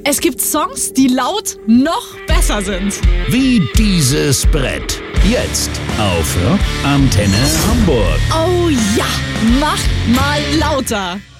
Es gibt Songs, die laut noch besser sind. Wie dieses Brett. Jetzt auf Rockantenne Hamburg. Oh ja, mach mal lauter.